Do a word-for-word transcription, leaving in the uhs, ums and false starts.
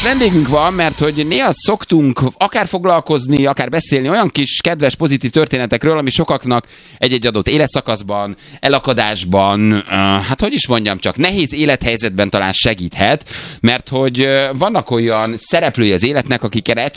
Egész vendégünk van, mert hogy néha szoktunk akár foglalkozni, akár beszélni olyan kis kedves, pozitív történetekről, ami sokaknak egy-egy adott életszakaszban, elakadásban, uh, hát hogy is mondjam csak, nehéz élethelyzetben talán segíthet, mert hogy uh, vannak olyan szereplői az életnek, akikre